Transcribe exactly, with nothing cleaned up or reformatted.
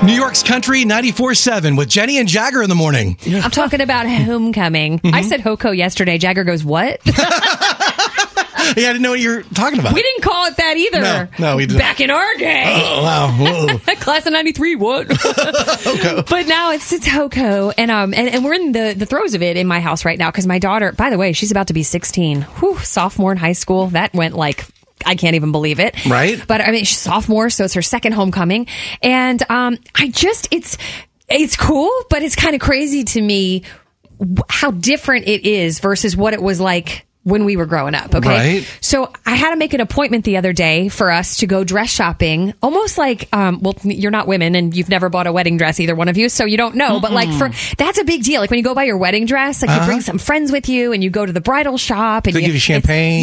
New York's Country ninety-four seven with Jenny and Jagger in the morning. I'm talking about homecoming. Mm-hmm. I said Hoko yesterday. Jagger goes, what? Yeah, I didn't know what you were talking about. We didn't call it that either. No, no we didn't. Back in our day. Oh, wow. Class of ninety-three, what? Hoko. But now it's, it's Hoko. And, um, and, and we're in the, the throes of it in my house right now because my daughter, by the way, she's about to be sixteen. Whew, sophomore in high school. That went like... I can't even believe it. Right. But I mean, she's sophomore, so it's her second homecoming. And um, I just, it's it's cool, but it's kind of crazy to me how different it is versus what it was like when we were growing up. Okay. Right. So I had to make an appointment the other day for us to go dress shopping, almost like, um, well, you're not women and you've never bought a wedding dress, either one of you. So you don't know, mm-mm. But like for, that's a big deal. Like when you go buy your wedding dress, like uh-huh. you bring some friends with you and you go to the bridal shop and they you, give you champagne.